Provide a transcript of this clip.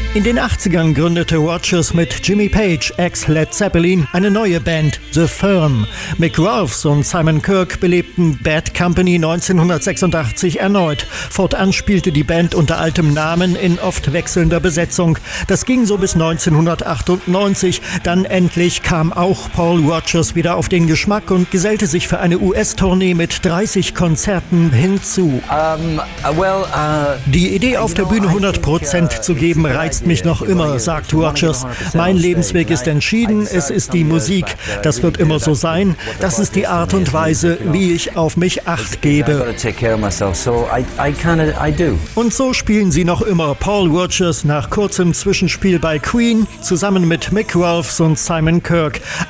In den 80ern gründete Rodgers mit Jimmy Page, ex-Led Zeppelin, eine neue Band, The Firm. Mick Rolfes und Simon Kirke belebten Bad Company 1986 erneut. Fortan spielte die Band unter altem Namen in oft wechselnder Besetzung. Das ging so bis 1998. Dann endlich kam auch Paul Rodgers wieder auf den Geschmack und gesellte sich für eine US-Tournee mit 30 Konzerten hinzu. Die Idee, auf der Bühne 100% zu geben, reizt mich noch immer, sagt Rodgers. Mein Lebensweg ist entschieden, es ist die Musik. Das wird immer so sein. Das ist die Art und Weise, wie ich auf mich Acht gebe. Und so spielen sie noch immer. Paul Rodgers nach kurzem Zwischenspiel bei Queen zusammen mit Mick Rolfes und Simon Kirke.